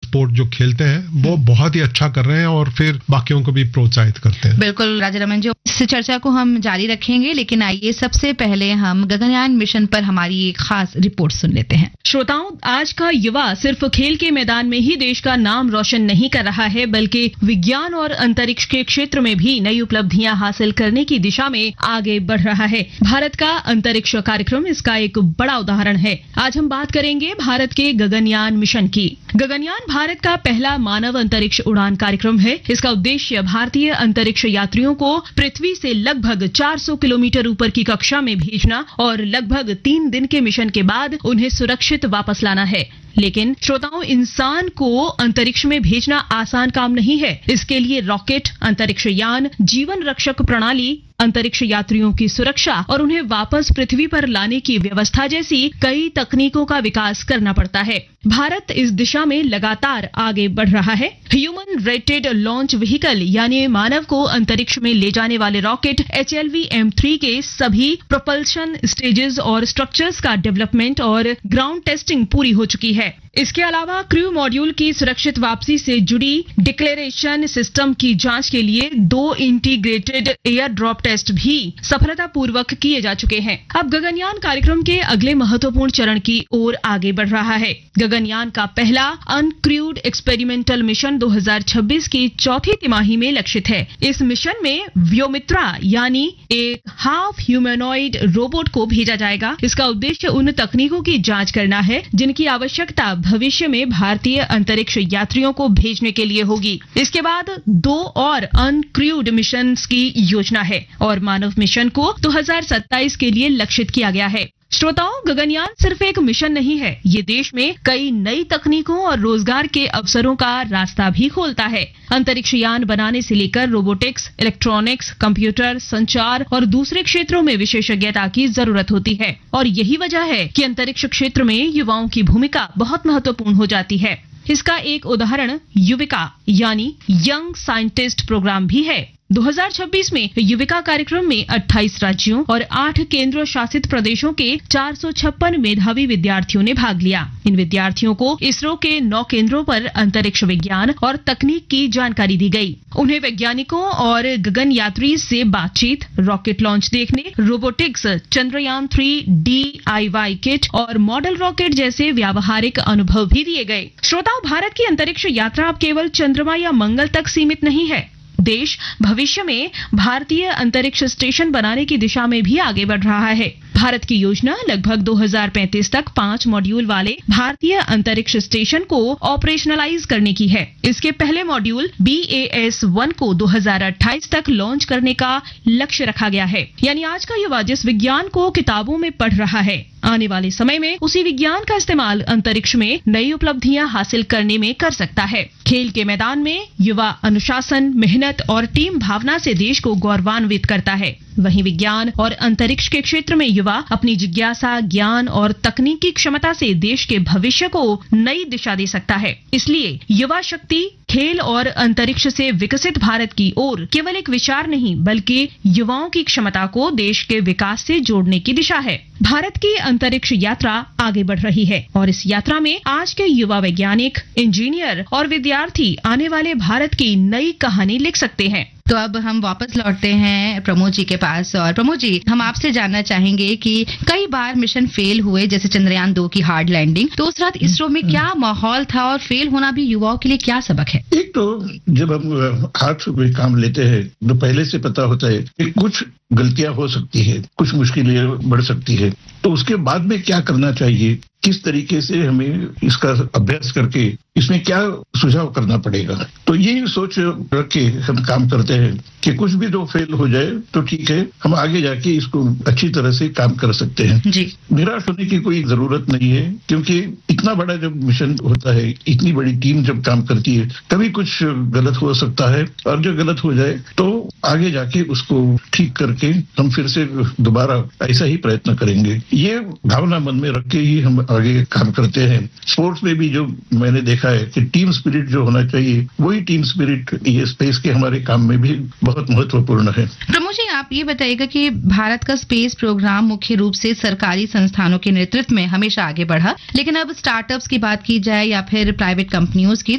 Sport जो खेलते हैं वो बहुत ही अच्छा कर रहे हैं और फिर बाकियों को भी प्रोत्साहित करते हैं। बिल्कुल राजारमण जी, इस चर्चा को हम जारी रखेंगे, लेकिन आइए सबसे पहले हम गगनयान मिशन पर हमारी एक खास रिपोर्ट सुन लेते हैं। श्रोताओं, आज का युवा सिर्फ खेल के मैदान में ही देश का नाम रोशन नहीं कर रहा है, बल्कि विज्ञान और अंतरिक्ष के क्षेत्र में भी नई उपलब्धियां हासिल करने की दिशा में आगे बढ़ रहा है। भारत का अंतरिक्ष कार्यक्रम इसका एक बड़ा उदाहरण है। आज हम बात करेंगे भारत के गगनयान मिशन की। गगनयान भारत का पहला मानव अंतरिक्ष उड़ान कार्यक्रम है। इसका उद्देश्य भारतीय अंतरिक्ष यात्रियों को पृथ्वी से लगभग 400 किलोमीटर ऊपर की कक्षा में भेजना और लगभग 3 दिन के मिशन के बाद उन्हें सुरक्षित वापस लाना है। लेकिन श्रोताओं, इंसान को अंतरिक्ष में भेजना आसान काम नहीं है। इसके लिए रॉकेट, अंतरिक्ष यान, जीवन रक्षक प्रणाली, अंतरिक्ष यात्रियों की सुरक्षा और उन्हें वापस पृथ्वी पर लाने की व्यवस्था जैसी कई तकनीकों का विकास करना पड़ता है। भारत इस दिशा में लगातार आगे बढ़ रहा है। ह्यूमन रेटेड लॉन्च व्हीकल यानी मानव को अंतरिक्ष में ले जाने वाले रॉकेट HLV-M3 के सभी प्रोपल्शन स्टेजेस और स्ट्रक्चर्स का डेवलपमेंट और ग्राउंड टेस्टिंग पूरी हो चुकी है। इसके अलावा क्रू मॉड्यूल की सुरक्षित वापसी से जुड़ी डिक्लेरेशन सिस्टम की जांच के लिए 2 इंटीग्रेटेड एयर ड्रॉप टेस्ट भी सफलतापूर्वक किए जा चुके हैं। अब गगनयान कार्यक्रम के अगले महत्वपूर्ण चरण की ओर आगे बढ़ रहा है। गगनयान का पहला अनक्रूड एक्सपेरिमेंटल मिशन 2026 की चौथी तिमाही में लक्षित है। इस मिशन में व्योमित्रा यानी एक हाफ ह्यूमनॉइड रोबोट को भेजा जाएगा। इसका उद्देश्य उन तकनीकों की जांच करना है जिनकी आवश्यकता भविष्य में भारतीय अंतरिक्ष यात्रियों को भेजने के लिए होगी। इसके बाद 2 और अनक्रूड मिशन की योजना है और मानव मिशन को 2027 के लिए लक्षित किया गया है। श्रोताओं, गगनयान सिर्फ एक मिशन नहीं है, ये देश में कई नई तकनीकों और रोजगार के अवसरों का रास्ता भी खोलता है। अंतरिक्ष यान बनाने से लेकर रोबोटिक्स, इलेक्ट्रॉनिक्स, कंप्यूटर, संचार और दूसरे क्षेत्रों में विशेषज्ञता की जरूरत होती है और यही वजह है कि अंतरिक्ष क्षेत्र में युवाओं की भूमिका बहुत महत्वपूर्ण हो जाती है। इसका एक उदाहरण युविका यानी यंग साइंटिस्ट प्रोग्राम भी है। 2026 में युविका कार्यक्रम में 28 राज्यों और 8 केंद्र शासित प्रदेशों के 456 मेधावी विद्यार्थियों ने भाग लिया। इन विद्यार्थियों को इसरो के 9 केंद्रों पर अंतरिक्ष विज्ञान और तकनीक की जानकारी दी गई। उन्हें वैज्ञानिकों और गगन यात्री से बातचीत, रॉकेट लॉन्च देखने, रोबोटिक्स, चंद्रयान 3 DIY किट और मॉडल रॉकेट जैसे व्यावहारिक अनुभव भी दिए गए। श्रोताओं, भारत की अंतरिक्ष यात्रा अब केवल चंद्रमा या मंगल तक सीमित नहीं है। देश भविष्य में भारतीय अंतरिक्ष स्टेशन बनाने की दिशा में भी आगे बढ़ रहा है। भारत की योजना लगभग 2035 तक 5 मॉड्यूल वाले भारतीय अंतरिक्ष स्टेशन को ऑपरेशनलाइज करने की है। इसके पहले मॉड्यूल BAS-1 को 2028 तक लॉन्च करने का लक्ष्य रखा गया है। यानी आज का युवा जिस विज्ञान को किताबों में पढ़ रहा है, आने वाले समय में उसी विज्ञान का इस्तेमाल अंतरिक्ष में नई उपलब्धियां हासिल करने में कर सकता है। खेल के मैदान में युवा अनुशासन, मेहनत और टीम भावना से देश को गौरवान्वित करता है। वहीं विज्ञान और अंतरिक्ष के क्षेत्र में युवा अपनी जिज्ञासा, ज्ञान और तकनीकी क्षमता से देश के भविष्य को नई दिशा दे सकता है। इसलिए युवा शक्ति खेल और अंतरिक्ष से विकसित भारत की ओर केवल एक विचार नहीं, बल्कि युवाओं की क्षमता को देश के विकास से जोड़ने की दिशा है। भारत की अंतरिक्ष यात्रा आगे बढ़ रही है और इस यात्रा में आज के युवा वैज्ञानिक, इंजीनियर और विद्यार्थी आने वाले भारत की नई कहानी लिख सकते हैं। तो अब हम वापस लौटते हैं प्रमोद जी के पास और प्रमोद जी, हम आपसे जानना चाहेंगे कि कई बार मिशन फेल हुए, जैसे चंद्रयान 2 की हार्ड लैंडिंग, तो उस रात इसरो में क्या माहौल था और फेल होना भी युवाओं के लिए क्या सबक है? एक तो जब हम हाथ में काम लेते हैं तो पहले से पता होता है कि कुछ गलतियां हो सकती है, कुछ मुश्किलें बढ़ सकती है, तो उसके बाद में क्या करना चाहिए, किस तरीके से हमें इसका अभ्यास करके इसमें क्या सुझाव करना पड़ेगा। तो यही सोच रख के हम काम करते हैं कि कुछ भी जो फेल हो जाए तो ठीक है, हम आगे जाके इसको अच्छी तरह से काम कर सकते हैं जी। निराश होने की कोई जरूरत नहीं है, क्योंकि इतना बड़ा जब मिशन होता है, इतनी बड़ी टीम जब काम करती है, कभी कुछ गलत हो सकता है और जो गलत हो जाए तो आगे जाके उसको ठीक करके हम फिर से दोबारा ऐसा ही प्रयत्न करेंगे। ये भावना मन में रख के ही हम आगे काम करते हैं। स्पोर्ट्स में भी जो मैंने देखा है कि टीम स्पिरिट जो होना चाहिए, वही टीम स्पिरिट ये स्पेस के हमारे काम में भी बहुत महत्वपूर्ण है। प्रमोद जी, आप ये बताइएगा कि भारत का स्पेस प्रोग्राम मुख्य रूप से सरकारी संस्थानों के नेतृत्व में हमेशा आगे बढ़ा, लेकिन अब स्टार्टअप्स की बात की जाए या फिर प्राइवेट कंपनियों की,